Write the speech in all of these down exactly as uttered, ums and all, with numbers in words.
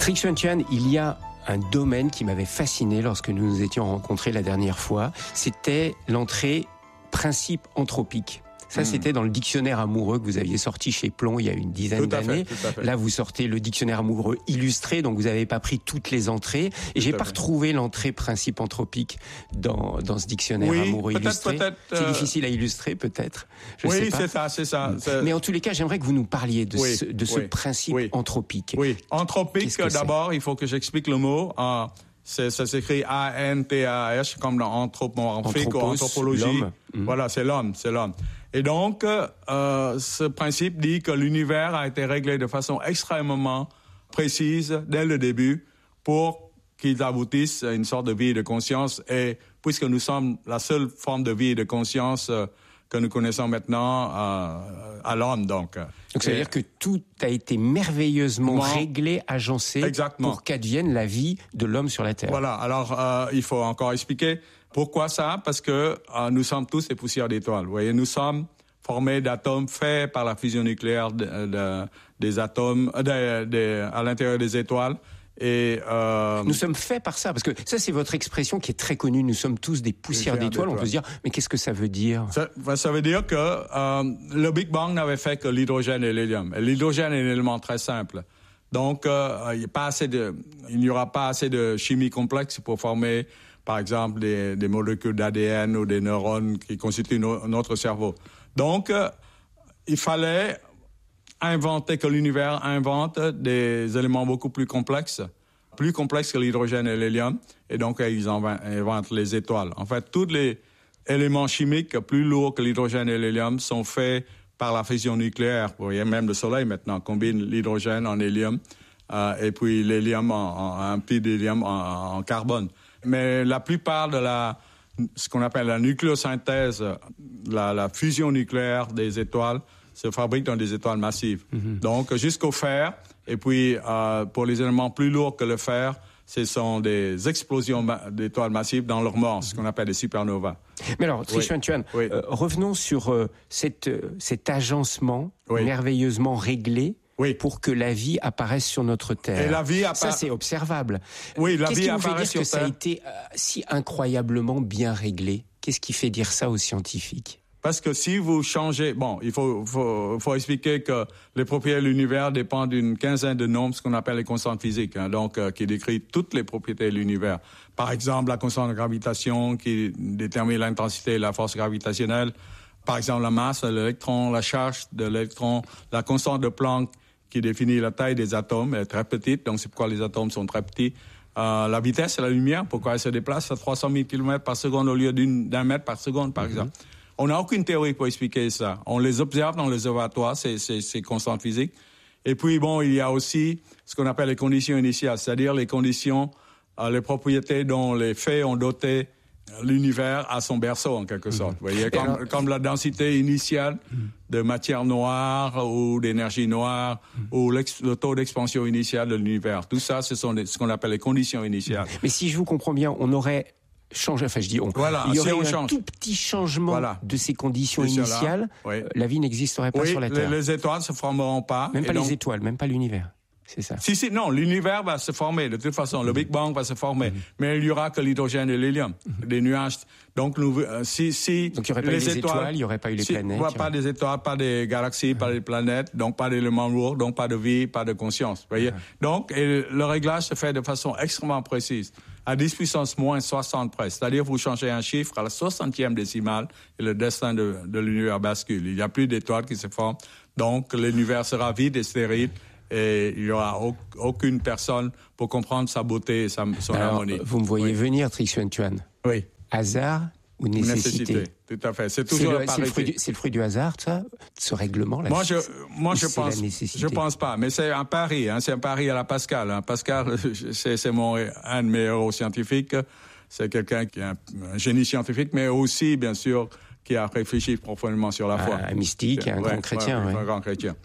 Trinh Xuan Thuan, il y a un domaine qui m'avait fasciné lorsque nous nous étions rencontrés la dernière fois, c'était l'entrée principe anthropique. Ça, mmh. c'était dans le dictionnaire amoureux que vous aviez sorti chez Plon il y a une dizaine tout d'années. Fait, tout à fait. Là, vous sortez le dictionnaire amoureux illustré, donc vous n'avez pas pris toutes les entrées. Et tout j'ai pas fait. retrouvé l'entrée principe anthropique dans, dans ce dictionnaire oui, amoureux peut-être, illustré. Peut-être, euh... C'est difficile à illustrer, peut-être. Je oui, sais pas. c'est ça, c'est ça. C'est... Mais en tous les cas, j'aimerais que vous nous parliez de oui, ce, de ce oui, principe oui. anthropique. Oui, anthropique, d'abord, c'est? il faut que j'explique le mot. Euh, c'est, ça s'écrit A N T A H, comme dans anthropomorphique ou anthropologie. L'homme. Voilà, c'est l'homme, c'est l'homme. Et donc, euh, ce principe dit que l'univers a été réglé de façon extrêmement précise dès le début pour qu'il aboutisse à une sorte de vie et de conscience. Et puisque nous sommes la seule forme de vie et de conscience euh, que nous connaissons maintenant euh, à l'homme, donc. Donc, ça veut dire que tout a été merveilleusement Moi, réglé, agencé exactement. pour qu'advienne la vie de l'homme sur la Terre. Voilà. Alors, euh, il faut encore expliquer pourquoi ça. Parce que euh, nous sommes tous des poussières d'étoiles. Vous voyez, nous sommes formés d'atomes faits par la fusion nucléaire de, de, des atomes de, de, à l'intérieur des étoiles. Et euh... nous sommes faits par ça, parce que ça c'est votre expression qui est très connue. Nous sommes tous des poussières d'étoiles. d'étoiles. On peut se dire, mais qu'est-ce que ça veut dire? Ça, ça veut dire que euh, le Big Bang n'avait fait que l'hydrogène et l'hélium. Et l'hydrogène est un élément très simple. Donc, euh, il y a pas assez de, il n'y aura pas assez de chimie complexe pour former, par exemple, des, des molécules d'A D N ou des neurones qui constituent no, notre cerveau. Donc, euh, il fallait inventer, que l'univers invente des éléments beaucoup plus complexes, plus complexes que l'hydrogène et l'hélium, et donc ils inventent les étoiles. En fait, tous les éléments chimiques plus lourds que l'hydrogène et l'hélium sont faits par la fusion nucléaire. Vous voyez, même le Soleil maintenant combine l'hydrogène en hélium, euh, et puis l'hélium en, en un puits d'hélium en, en carbone. Mais la plupart de la, ce qu'on appelle la nucléosynthèse, la, la fusion nucléaire des étoiles, se fabrique dans des étoiles massives. Mm-hmm. Donc, jusqu'au fer, et puis euh, pour les éléments plus lourds que le fer, ce sont des explosions ma- d'étoiles massives dans leur mort, mm-hmm. ce qu'on appelle des supernovas. Mais alors, Trinh Xuan Thuan, oui. euh, revenons sur euh, cette, euh, cet agencement oui. merveilleusement réglé oui. pour que la vie apparaisse sur notre Terre. Et la vie appara... Ça, c'est observable. Oui, la Qu'est-ce vie qui vous fait dire sur que Terre? Ça a été euh, si incroyablement bien réglé? Qu'est-ce qui fait dire ça aux scientifiques? Parce que si vous changez, bon, il faut, faut, faut expliquer que les propriétés de l'univers dépendent d'une quinzaine de nombres, ce qu'on appelle les constantes physiques, hein, donc euh, qui décrit toutes les propriétés de l'univers. Par exemple, la constante de gravitation qui détermine l'intensité et la force gravitationnelle. Par exemple, la masse de l'électron, la charge de l'électron, la constante de Planck qui définit la taille des atomes, elle est très petite, donc c'est pourquoi les atomes sont très petits. Euh, la vitesse de la lumière, pourquoi elle se déplace à trois cent mille kilomètres par seconde au lieu d'une, d'un mètre par seconde, par mm-hmm. exemple. On n'a aucune théorie pour expliquer ça. On les observe dans les observatoires, ces, ces, ces constantes physiques. Et puis, bon, il y a aussi ce qu'on appelle les conditions initiales, c'est-à-dire les conditions, euh, les propriétés dont les faits ont doté l'univers à son berceau, en quelque sorte. Mmh. Vous voyez, comme, alors, comme la densité initiale mmh. de matière noire ou d'énergie noire mmh. ou le taux d'expansion initial de l'univers. Tout ça, ce sont les, ce qu'on appelle les conditions initiales. Mais si je vous comprends bien, on aurait... Changer, enfin je dis on. Voilà, il y aurait si on eu un change. tout petit changement voilà. de ces conditions C'est initiales, oui. la vie n'existerait pas oui, sur la Terre. Les, les étoiles se formeront pas. Même pas donc... les étoiles, même pas l'univers. C'est ça. Si, si, non, l'univers va se former, de toute façon. Mm-hmm. Le Big Bang va se former. Mm-hmm. Mais il y aura que l'hydrogène et l'hélium, mm-hmm. des nuages. Donc, nous, euh, si, si. Donc, il n'y aurait pas les eu les étoiles, étoiles, il n'y aurait pas eu les si, planètes. Il n'y aura pas des étoiles, pas des galaxies, mm-hmm. pas des planètes, donc pas d'éléments lourds, donc pas de vie, pas de conscience. Vous voyez? Mm-hmm. Donc, et le réglage se fait de façon extrêmement précise. À dix puissance moins soixante près. C'est-à-dire, vous changez un chiffre à la soixantième décimale et le destin de, de l'univers bascule. Il n'y a plus d'étoiles qui se forment. Donc, l'univers sera vide et stérile. Et il n'y aura aucune personne pour comprendre sa beauté et sa, son Alors, harmonie. Vous me voyez oui. venir, Trinh Xuan Thuan. Oui. Hasard ou nécessité? Nécessité, tout à fait. C'est toujours c'est le, c'est le, fruit du, c'est le fruit du hasard, ça, ce règlement là. Moi, je, moi, je pense, je pense pas. Mais c'est un pari, hein, c'est un pari à la Pascal. Hein. Pascal, c'est, c'est mon un de mes héros scientifiques. C'est quelqu'un qui est un, un génie scientifique, mais aussi, bien sûr, qui a réfléchi profondément sur la foi. Un, un mystique, un ouais, grand chrétien. Ouais, ouais. Un grand chrétien.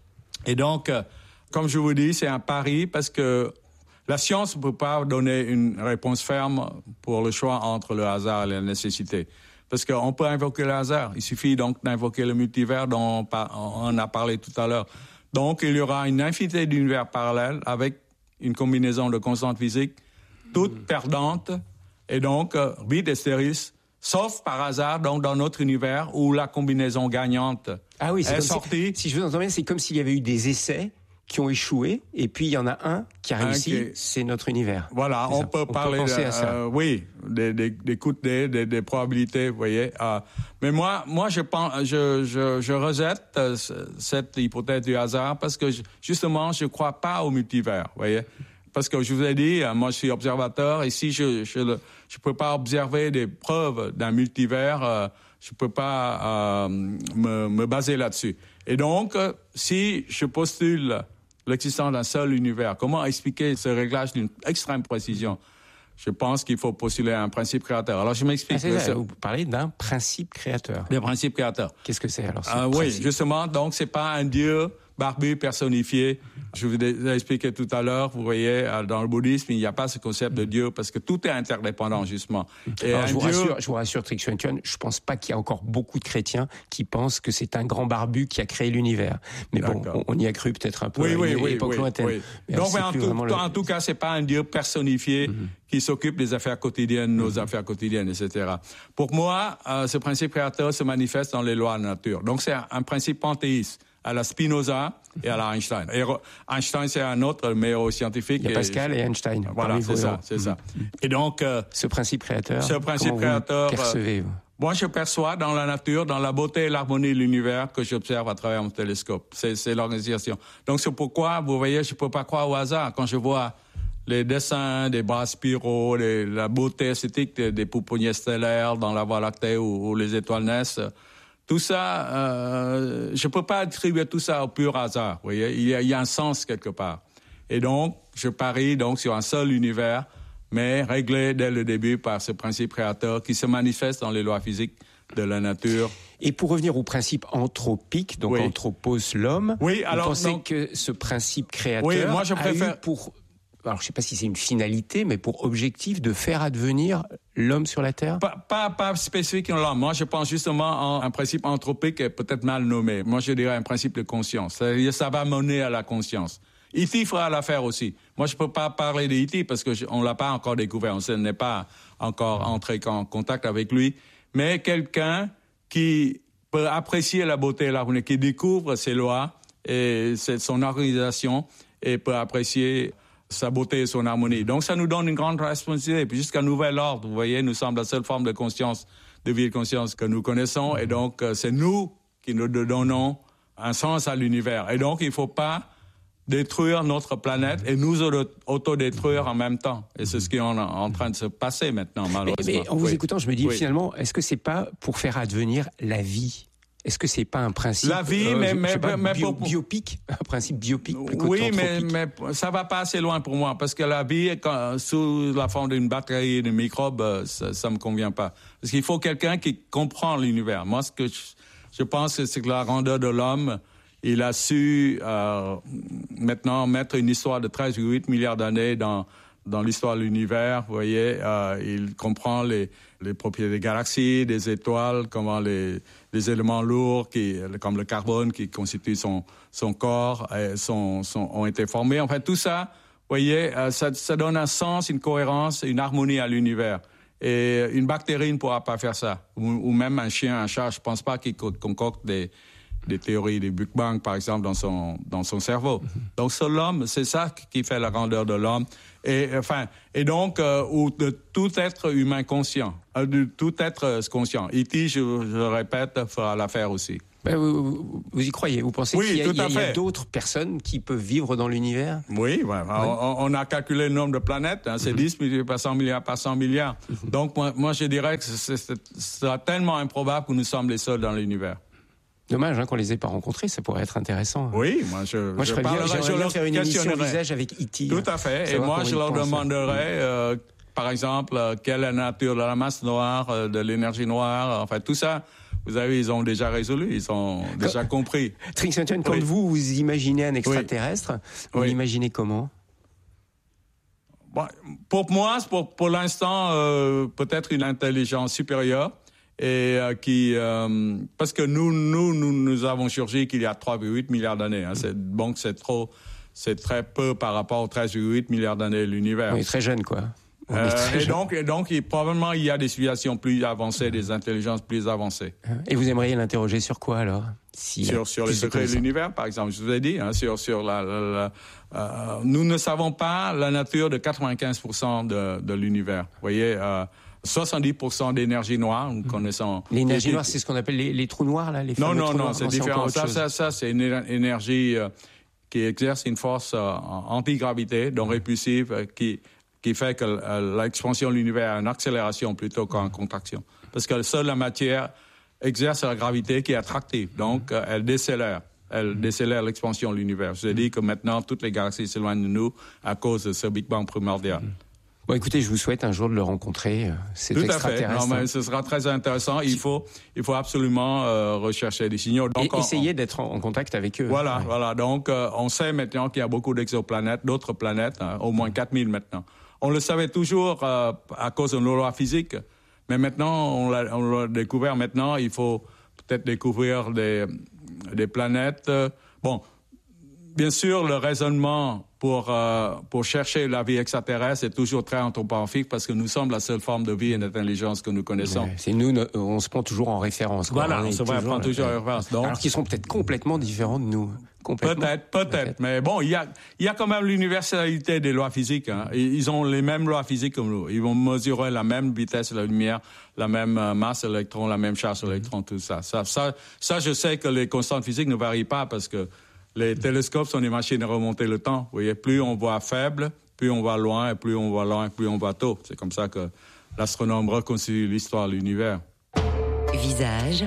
Et donc, comme je vous dis, c'est un pari parce que la science ne peut pas donner une réponse ferme pour le choix entre le hasard et la nécessité. Parce qu'on peut invoquer le hasard. Il suffit donc d'invoquer le multivers dont on a parlé tout à l'heure. Donc, il y aura une infinité d'univers parallèles avec une combinaison de constantes physiques, toutes mmh. perdantes, et donc euh, vides et stériles, sauf par hasard donc dans notre univers où la combinaison gagnante ah oui, c'est est sortie. Si, si je vous entends bien, c'est comme s'il y avait eu des essais qui ont échoué, et puis il y en a un qui a réussi, qui... c'est notre univers. Voilà, on peut, on parler peut penser de, à ça. Euh, oui, des, des, des coups de dés, des, des probabilités, vous voyez. Euh, mais moi, moi, je pense, je, je, je rejette euh, cette hypothèse du hasard parce que je, justement, je crois pas au multivers, vous voyez. Parce que je vous ai dit, euh, moi, je suis observateur, et si je, je, je peux pas observer des preuves d'un multivers, euh, je peux pas euh, me, me baser là-dessus. Et donc, euh, si je postule l'existence d'un seul univers, comment expliquer ce réglage d'une extrême précision? Je pense qu'il faut postuler un principe créateur. Alors, je m'explique. Ah, c'est ça, vous parlez d'un principe créateur. D'un principe créateur. Qu'est-ce que c'est alors? Ah, oui, justement, donc c'est pas un dieu barbu personnifié. Je vous ai expliqué tout à l'heure, vous voyez, dans le bouddhisme, il n'y a pas ce concept de Dieu parce que tout est interdépendant, justement. Et alors, je, vous Dieu... rassure, je vous rassure, Trinh Xuan Thuan, je ne pense pas qu'il y a encore beaucoup de chrétiens qui pensent que c'est un grand barbu qui a créé l'univers. Mais bon, on, on y a cru peut-être un peu oui, à oui, une oui, époque oui, lointaine. Oui. Mais donc, mais en, tout, le... en tout cas, c'est pas un Dieu personnifié mm-hmm. qui s'occupe des affaires quotidiennes, nos mm-hmm. affaires quotidiennes, et cetera. Pour moi, euh, ce principe créateur se manifeste dans les lois de la nature. Donc, c'est un, un principe panthéiste à la Spinoza et à la Einstein. Et Einstein, c'est un autre meilleur scientifique. Il y a Pascal et, et Einstein. Voilà, c'est ça, c'est ça. Et donc, euh, ce principe créateur, ce principe créateur, vous le percevez-vous? Euh, moi, je perçois dans la nature, dans la beauté et l'harmonie de l'univers que j'observe à travers mon télescope. C'est, c'est l'organisation. Donc, c'est pourquoi, vous voyez, je peux pas croire au hasard quand je vois les dessins des bras spiraux, les, la beauté esthétique des, des pouponniers stellaires dans la Voie lactée où, où les étoiles naissent. Tout ça, euh, je peux pas attribuer tout ça au pur hasard. Vous voyez, il y a, il y a un sens quelque part. Et donc, je parie donc sur un seul univers, mais réglé dès le début par ce principe créateur qui se manifeste dans les lois physiques de la nature. Et pour revenir au principe anthropique, donc oui. anthropos, l'homme, oui, alors, vous pensez donc, que ce principe créateur oui, moi je préfère... a eu pour... Alors, je ne sais pas si c'est une finalité, mais pour objectif de faire advenir l'homme sur la Terre? Pas, pas, pas spécifiquement l'homme. Moi, je pense justement à un principe anthropique peut-être mal nommé. Moi, je dirais un principe de conscience. C'est-à-dire, ça va mener à la conscience. E T fera l'affaire aussi. Moi, je ne peux pas parler de E T parce qu'on ne l'a pas encore découvert. On n'est pas encore entré en contact avec lui. Mais quelqu'un qui peut apprécier la beauté et l'harmonie, qui découvre ses lois et son organisation et peut apprécier sa beauté et son harmonie. Donc, ça nous donne une grande responsabilité. Puis jusqu'à nouvel ordre, vous voyez, nous sommes la seule forme de conscience, de vie de conscience que nous connaissons. Et donc, c'est nous qui nous donnons un sens à l'univers. Et donc, il ne faut pas détruire notre planète et nous autodétruire en même temps. Et c'est ce qui est en, en train de se passer maintenant, malheureusement. Mais, mais en vous oui. écoutant, je me dis, oui. finalement, est-ce que c'est pas pour faire advenir la vie? Est-ce que c'est pas un principe la vie, euh, mais, mais, pas, mais bio, pour... biopique, un principe biopique plus oui, mais, mais ça va pas assez loin pour moi parce que la vie, quand, sous la forme d'une batterie de microbes, ça, ça me convient pas. Parce qu'il faut quelqu'un qui comprend l'univers. Moi, ce que je, je pense, c'est que la grandeur de l'homme, il a su euh, maintenant mettre une histoire de treize virgule huit milliards d'années dans dans l'histoire de l'univers. Vous voyez, euh, il comprend les les propriétés des galaxies, des étoiles, comment les les éléments lourds qui, comme le carbone qui constitue son son corps, et son, son, ont été formés. En fait, tout ça, vous voyez, euh, ça, ça donne un sens, une cohérence, une harmonie à l'univers. Et une bactérie ne pourra pas faire ça. Ou, ou même un chien, un chat, je ne pense pas qu'il concocte des des théories du Big Bang, par exemple, dans son dans son cerveau. Mm-hmm. Donc, c'est l'homme, c'est ça qui fait la grandeur de l'homme. Et enfin, et donc, euh, ou de tout être humain conscient, euh, de tout être conscient. E T, je, je le répète, fera l'affaire aussi. Ben, vous, vous y croyez? Vous pensez oui, qu'il y a, tout à il y a, fait. il y a d'autres personnes qui peuvent vivre dans l'univers? Oui, ouais. Oui. On, on a calculé le nombre de planètes, hein, c'est mm-hmm. dix multiplié par cent milliards par cent milliards. Mm-hmm. Donc, moi, moi, je dirais que c'est, c'est, c'est tellement improbable que nous sommes les seuls dans l'univers. Dommage hein, qu'on les ait pas rencontrés, ça pourrait être intéressant. Oui, moi je moi, je, je parlerais, bien, je leur faire une émission visage avec E T. Tout à fait. Et moi je leur demanderais, euh, par exemple, euh, quelle est la nature de la masse noire, euh, de l'énergie noire, enfin tout ça. Vous savez, ils ont déjà résolu, ils ont déjà quand, compris. Trinh Xuan Thuan, quand oui. vous vous imaginez un extraterrestre, oui. vous oui. l'imaginez comment? Bon, pour moi, pour pour l'instant, euh, peut-être une intelligence supérieure. Et euh, qui, euh, parce que nous, nous, nous, nous avons surgi qu'il y a trois virgule huit milliards d'années. Hein, c'est, donc c'est trop, c'est très peu par rapport aux treize virgule huit milliards d'années de l'univers. On est très jeune, quoi. Euh, et, donc, et donc, il, probablement, il y a des civilisations plus avancées, des intelligences plus avancées. Et vous aimeriez l'interroger sur quoi, alors? Si sur sur les secrets de l'univers, par exemple. Je vous ai dit, hein, sur, sur la... la, la euh, nous ne savons pas la nature de quatre-vingt-quinze pour cent de, de l'univers. Vous voyez, euh, soixante-dix pour cent d'énergie noire, nous connaissons... L'énergie et, noire, c'est ce qu'on appelle les, les trous noirs, là? Les non, non, trous non, noirs. c'est différent. Ça, ça, ça, c'est une énergie euh, qui exerce une force euh, antigravité, donc répulsive, euh, qui... qui fait que euh, l'expansion de l'univers a une accélération plutôt qu'une contraction. Parce que seule la matière exerce la gravité qui est attractive. Donc, euh, elle décélère. Elle décélère l'expansion de l'univers. Je vous ai dit que maintenant, toutes les galaxies s'éloignent de nous à cause de ce Big Bang primordial. Bon, écoutez, je vous souhaite un jour de le rencontrer. C'est Tout extraterrestre. à fait. Non, mais ce sera très intéressant. Il faut, il faut absolument euh, rechercher des signaux. Donc, Et on, essayer d'être en, en contact avec eux. Voilà, ouais. voilà. Donc, euh, on sait maintenant qu'il y a beaucoup d'exoplanètes, d'autres planètes, hein, au moins quatre mille maintenant. On le savait toujours euh, à cause de nos lois physiques, mais maintenant, on l'a, on l'a découvert. Maintenant, il faut peut-être découvrir des, des planètes. Bon, bien sûr, le raisonnement pour, euh, pour chercher la vie extraterrestre est toujours très anthropomorphique parce que nous sommes la seule forme de vie et d'intelligence que nous connaissons. Ouais, c'est nous, on se prend toujours en référence. Quoi. Voilà, on, on se toujours, prend toujours en référence. Donc, alors qu'ils sont peut-être complètement différents de nous. Complètement. Peut-être, peut-être, peut-être. Mais bon, il y a, il y a quand même l'universalité des lois physiques. Hein. Ils ont les mêmes lois physiques que nous. Ils vont mesurer la même vitesse de la lumière, la même masse d'électrons, la même charge d'électrons, tout ça. Ça, ça. ça, je sais que les constantes physiques ne varient pas parce que les télescopes sont des machines à remonter le temps. Vous voyez, plus on voit faible, plus on voit loin, et plus on voit loin, plus on voit tôt. C'est comme ça que l'astronome reconstitue l'histoire de l'univers. Visage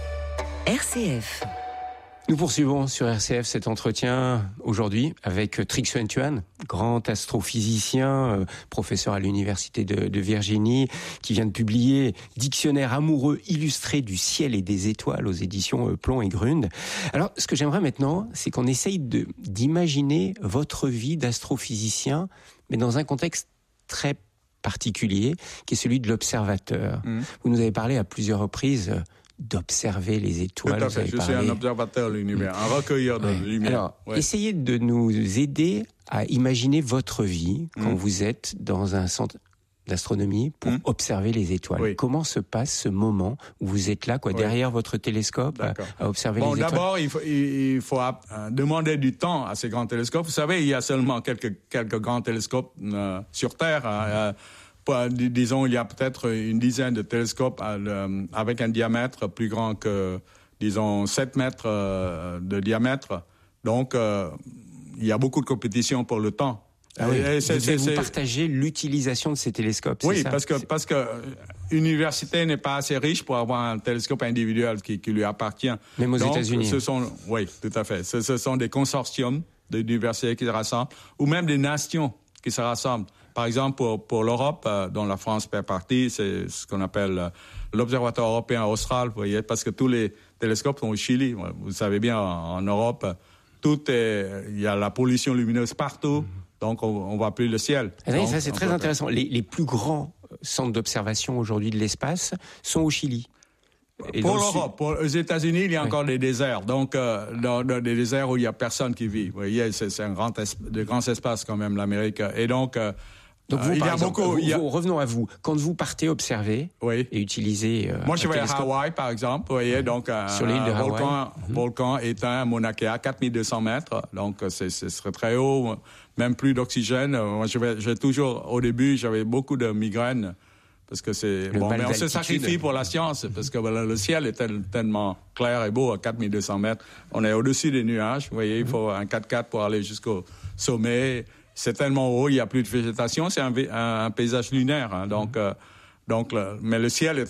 R C F. Nous poursuivons sur R C F cet entretien aujourd'hui avec Trix Xuan, grand astrophysicien, euh, professeur à l'université de, de Virginie, qui vient de publier Dictionnaire amoureux illustré du ciel et des étoiles aux éditions euh, Plomb et Grund. Alors, ce que j'aimerais maintenant, c'est qu'on essaye de, d'imaginer votre vie d'astrophysicien, mais dans un contexte très particulier, qui est celui de l'observateur. Mmh. Vous nous avez parlé à plusieurs reprises euh, d'observer les étoiles. Tout à fait, je parlé. suis un observateur de l'univers, un recueilleur de ouais. lumière. Alors, ouais. essayez de nous aider à imaginer votre vie quand mmh. vous êtes dans un centre d'astronomie pour mmh. observer les étoiles. Oui. Comment se passe ce moment où vous êtes là, quoi, oui. derrière votre télescope, à, à observer bon, les étoiles? Bon, d'abord, il faut, il faut euh, demander du temps à ces grands télescopes. Vous savez, il y a seulement quelques, quelques grands télescopes euh, sur Terre. Euh, Disons, il y a peut-être une dizaine de télescopes avec un diamètre plus grand que, disons, sept mètres de diamètre. Donc, euh, il y a beaucoup de compétition pour le temps. Ah oui. Et c'est, vous, c'est, vous partagez l'utilisation de ces télescopes, c'est oui, ça? parce que c'est... parce que l'université n'est pas assez riche pour avoir un télescope individuel qui, qui lui appartient. Même aux Donc, États-Unis. Ce sont, oui, tout à fait. Ce, ce sont des consortiums d'universités qui se rassemblent, ou même des nations qui se rassemblent. Par exemple, pour, pour l'Europe, euh, dont la France fait partie, c'est ce qu'on appelle euh, l'Observatoire européen austral, vous voyez, parce que tous les télescopes sont au Chili. Vous savez bien, en, en Europe, tout est, il y a la pollution lumineuse partout, mmh. donc on ne voit plus le ciel. Ah oui, donc, ça, c'est très peut... intéressant. Les, les plus grands centres d'observation aujourd'hui de l'espace sont au Chili. Et pour l'Europe, pour, aux États-Unis, il y a oui. encore des déserts. Donc, euh, dans, dans des déserts où il n'y a personne qui vit. Vous voyez, c'est, c'est un grand es- de grands espaces quand même, l'Amérique. Et donc... Euh, Donc vous, euh, il par y a exemple, beaucoup, vous, il y a... vous, revenons à vous. Quand vous partez observer oui. et utiliser euh, moi, je vais télescope... à Hawaï, par exemple. Vous voyez, donc un, sur l'île de un Hawaï. volcan, mm-hmm. volcan éteint à Mauna Kea, quatre mille deux cents mètres. Donc, c'est, ce serait très haut, même plus d'oxygène. Moi, je vais, j'ai toujours, au début, j'avais beaucoup de migraines. Parce que c'est le bon, mais on se sacrifie pour la science, parce que voilà, le ciel est tel, tellement clair et beau à quatre mille deux cents mètres. On est au-dessus des nuages. Vous voyez, il faut un quatre-quatre pour aller jusqu'au sommet. C'est tellement haut, il n'y a plus de végétation. C'est un, un, un paysage lunaire. Hein, donc, euh, donc, le, mais le ciel est